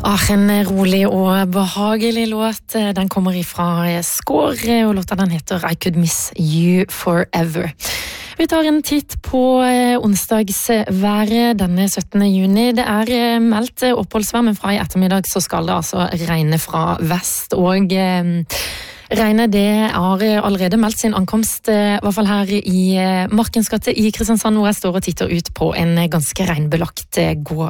En rolig og behagelig låt, den kommer ifra Skår, og låta den heter I Could Miss You Forever. Vi tar en titt på onsdagsværet denne 17. juni. Det meldt oppholdsvær, men fra i ettermiddag så skal det altså regne fra vest, og regnet det har allerede meldt sin ankomst, i hvert fall her i Markens gate i Kristiansand, hvor jeg står og titter ut på en ganske regnbelagt